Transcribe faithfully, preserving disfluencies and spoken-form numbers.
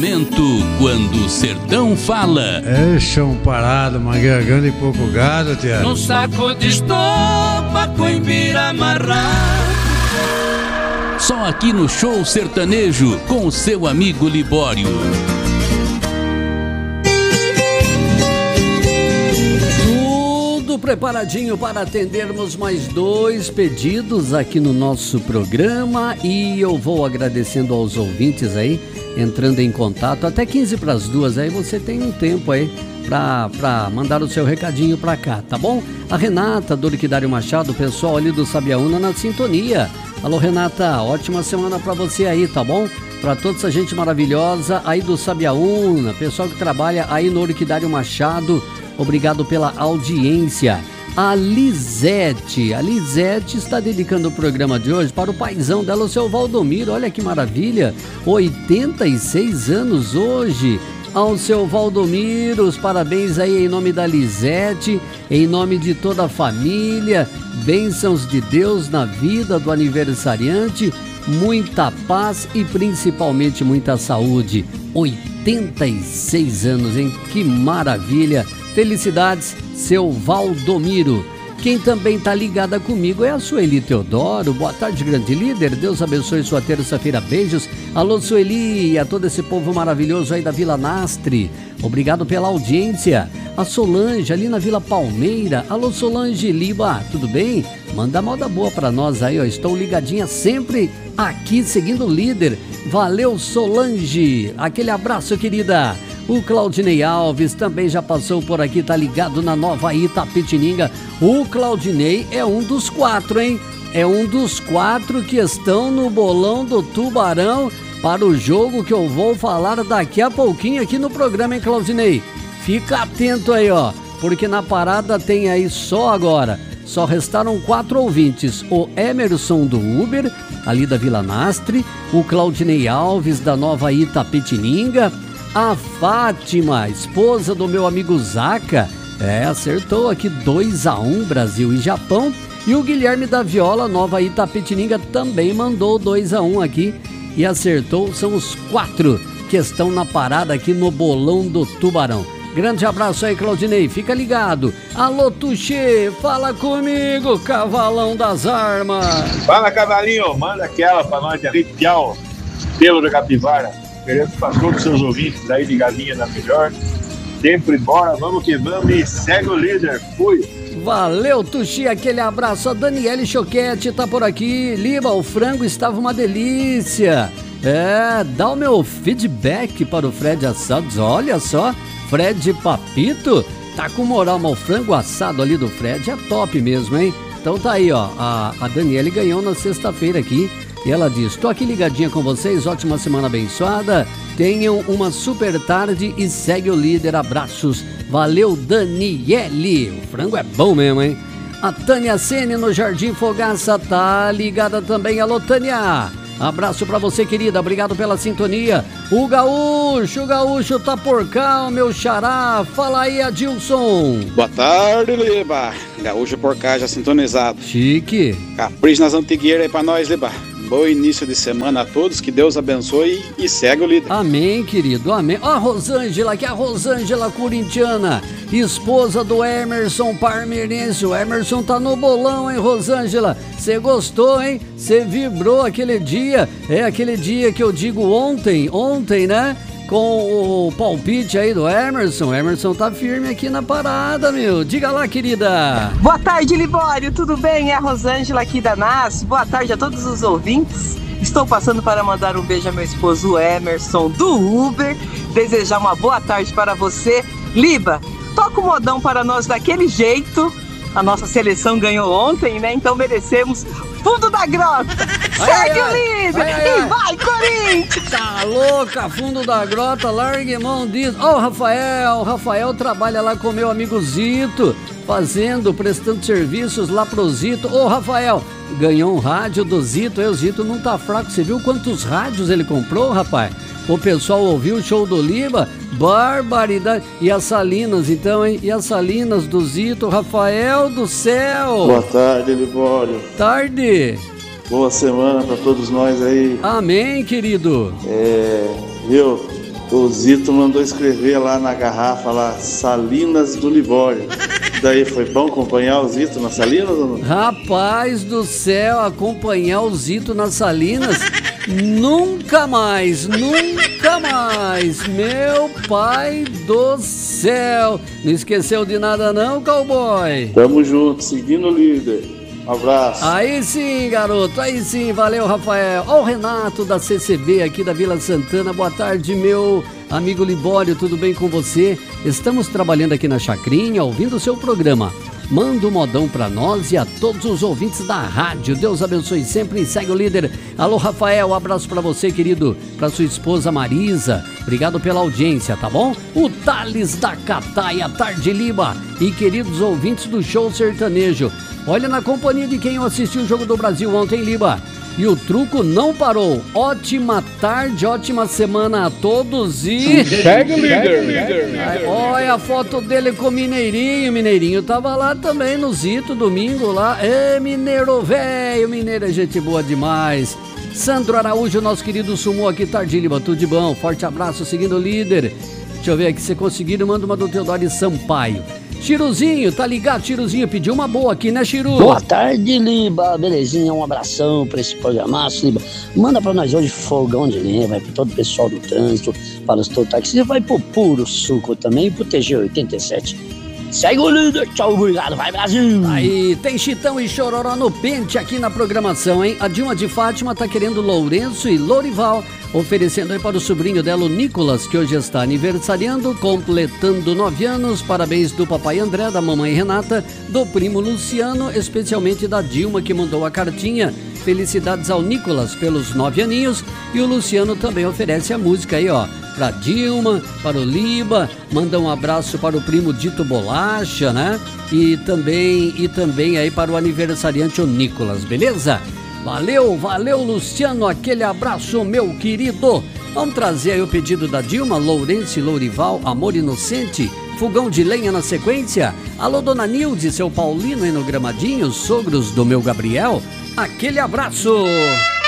momento quando o sertão fala. É chão parado, mangueirando e pouco gado, tia. No saco de estopa, coimbira amarrado. Só aqui no Show Sertanejo, com o seu amigo Libório. Preparadinho para atendermos mais dois pedidos aqui no nosso programa, e eu vou agradecendo aos ouvintes aí, entrando em contato até quinze para as duas, aí você tem um tempo aí para para mandar o seu recadinho para cá, tá bom? A Renata do Liquidário Machado, o pessoal ali do Sabiaúna na sintonia. Alô Renata, ótima semana para você aí, tá bom? Para toda essa gente maravilhosa aí do Sabiaúna, pessoal que trabalha aí no Liquidário Machado, obrigado pela audiência. A Lisete, a Lisete está dedicando o programa de hoje para o paizão dela, o seu Valdomiro. Olha que maravilha, oitenta e seis anos hoje. Ao seu Valdomiro, os parabéns aí em nome da Lisete, em nome de toda a família, bênçãos de Deus na vida do aniversariante, muita paz e principalmente muita saúde. oitenta e seis anos, hein? Que maravilha! Felicidades, seu Valdomiro. Quem também tá ligada comigo é a Sueli Teodoro. Boa tarde, grande líder. Deus abençoe sua terça-feira. Beijos. Alô, Sueli, e a todo esse povo maravilhoso aí da Vila Nastre. Obrigado pela audiência. A Solange, ali na Vila Palmeira. Alô, Solange Liba, tudo bem? Manda moda boa pra nós aí, ó. Estou ligadinha sempre aqui, seguindo o líder. Valeu, Solange. Aquele abraço, querida. O Claudinei Alves também já passou por aqui, tá ligado na Nova Itapetininga. O Claudinei é um dos quatro, hein? É um dos quatro que estão no bolão do Tubarão para o jogo que eu vou falar daqui a pouquinho aqui no programa, hein, Claudinei? Fica atento aí, ó, porque na parada tem aí só agora. Só restaram quatro ouvintes: o Emerson do Uber, ali da Vila Nastre, o Claudinei Alves da Nova Itapetininga, a Fátima, esposa do meu amigo Zaca, é, acertou aqui dois a um, Brasil e Japão. E o Guilherme da Viola, Nova Itapetininga, também mandou dois a um aqui e acertou. São os quatro que estão na parada aqui no bolão do Tubarão. Grande abraço aí, Claudinei, fica ligado. Alô, Tuxê, fala comigo, cavalão das armas. Fala, cavalinho, manda aquela pra nós de arrepiar o pelo da capivara. Queremos para todos os seus ouvintes aí ligadinha na melhor. Sempre bora, vamos que vamos e segue o líder. Fui. Valeu, Tuxi, aquele abraço. A Daniele Choquete tá por aqui. Liba, o frango estava uma delícia. É, dá o meu feedback para o Fred Assados. Olha só, Fred Papito tá com moral, mas o frango assado ali do Fred é top mesmo, hein? Então tá aí, ó, a, a Daniele ganhou na sexta-feira aqui. E ela diz: tô aqui ligadinha com vocês, ótima semana abençoada, tenham uma super tarde e segue o líder, abraços. Valeu, Daniele, o frango é bom mesmo, hein? A Tânia Sene no Jardim Fogaça tá ligada também. Alô, Tânia, abraço pra você, querida, obrigado pela sintonia. O Gaúcho, o Gaúcho tá por cá, o meu xará, fala aí, Adilson. Boa tarde, Liba, Gaúcho por cá, já sintonizado. Chique. Capricho nas antigueiras aí pra nós, Liba. Bom início de semana a todos, que Deus abençoe e segue o líder. Amém, querido, amém. Ó, a Rosângela, que é a Rosângela corintiana, esposa do Emerson Parmeirense. O Emerson tá no bolão, hein, Rosângela? Você gostou, hein? Você vibrou aquele dia, é aquele dia que eu digo ontem, ontem, né? Com o palpite aí do Emerson. O Emerson tá firme aqui na parada, meu. Diga lá, querida. Boa tarde, Libório. Tudo bem? É a Rosângela aqui da N A S. Boa tarde a todos os ouvintes. Estou passando para mandar um beijo ao meu esposo Emerson do Uber. Desejar uma boa tarde para você. Liba, toca o modão para nós daquele jeito. A nossa seleção ganhou ontem, né? Então merecemos fundo da grota. Ai, Segue ai, o líder ai, ai, e ai. vai, Corinthians! Tá louca, fundo da grota, largue mão disso. Ó, o Rafael, o Rafael trabalha lá com meu amigo Zito, fazendo, prestando serviços lá pro Zito. Ô, Rafael, ganhou um rádio do Zito, aí o Zito não tá fraco. Você viu quantos rádios ele comprou, rapaz? O pessoal ouviu o show do Liba, barbaridade. E as Salinas, então, hein? E as Salinas do Zito, Rafael do céu. Boa tarde, Libório. Tarde. Boa semana pra todos nós aí. Amém, querido. É, viu? O Zito mandou escrever lá na garrafa, lá, Salinas do Libório. Daí foi bom acompanhar o Zito nas Salinas ou não? Rapaz do céu, acompanhar o Zito nas Salinas? Nunca mais, nunca mais. Meu pai do céu. Não esqueceu de nada não, cowboy? Tamo junto, seguindo o líder. Um abraço. Aí sim, garoto, aí sim, valeu, Rafael. Ó, o Renato da C C B aqui da Vila Santana. Boa tarde, meu amigo Libório, tudo bem com você? Estamos trabalhando aqui na Chacrinha, ouvindo o seu programa. Manda um modão pra nós e a todos os ouvintes da rádio. Deus abençoe sempre e segue o líder. Alô, Rafael, um abraço pra você, querido. Pra sua esposa Marisa. Obrigado pela audiência, tá bom? O Thales da Cataia, Tarde Liba. E queridos ouvintes do Show Sertanejo. Olha, na companhia de quem eu assisti o Jogo do Brasil ontem, Liba. E o truco não parou. Ótima tarde, ótima semana a todos e... Segue o líder, líder, líder. Olha a foto dele com o Mineirinho. Mineirinho tava lá também no Zito, domingo lá. Ê, Mineiro velho, Mineiro é gente boa demais. Sandro Araújo, nosso querido sumou aqui, Tarde Liba, tudo de bom. Forte abraço, seguindo o líder. Deixa eu ver aqui, se conseguiram, manda uma do Teodoro Sampaio. Chiruzinho, tá ligado? Chiruzinho pediu uma boa aqui, né, Chiru? Boa tarde, Liba. Belezinha, um abração pra esse programaço, Liba. Manda pra nós hoje fogão de lenha, vai pra todo o pessoal do trânsito, para os totaxistas, e vai pro Puro Suco também e pro T G oitenta e sete. Segue o líder, tchau, obrigado, vai Brasil! Aí, tem Chitão e Chororó no pente aqui na programação, hein? A Dilma de Fátima tá querendo Lourenço e Lorival, oferecendo aí para o sobrinho dela, o Nicolas, que hoje está aniversariando, completando nove anos. Parabéns do papai André, da mamãe Renata, do primo Luciano, especialmente da Dilma, que mandou a cartinha. Felicidades ao Nicolas pelos nove aninhos. E o Luciano também oferece a música aí, ó, pra Dilma, para o Liba, manda um abraço para o primo Dito Bolacha, né? E também, e também aí para o aniversariante, o Nicolas, beleza? Valeu, valeu, Luciano, aquele abraço, meu querido. Vamos trazer aí o pedido da Dilma, Lourenço e Lourival, Amor Inocente, fogão de lenha na sequência. Alô, dona Nilde, seu Paulino aí no Gramadinho, sogros do meu Gabriel, aquele abraço.